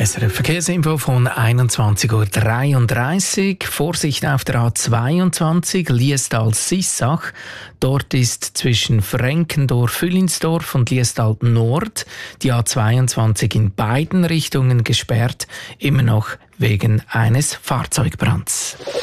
SRF Verkehrsinfo von 21:33 Uhr. Vorsicht auf der A22 Liestal-Sissach. Dort ist zwischen Frenkendorf-Füllinsdorf und Liestal Nord die A22 in beiden Richtungen gesperrt, immer noch wegen eines Fahrzeugbrands.